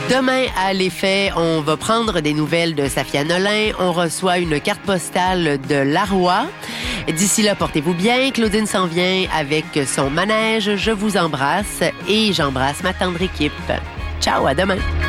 Demain, à l'effet, on va prendre des nouvelles de Safia Nolin. On reçoit une carte postale de Laroy. D'ici là, portez-vous bien. Claudine s'en vient avec son manège. Je vous embrasse et j'embrasse ma tendre équipe. Ciao, à demain.